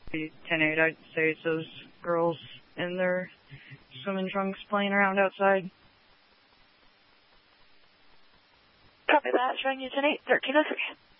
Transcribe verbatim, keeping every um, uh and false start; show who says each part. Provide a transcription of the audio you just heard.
Speaker 1: ten eight, I'd say it's those girls in their swimming trunks playing around outside.
Speaker 2: Copy that, showing you ten eight, thirteen oh three.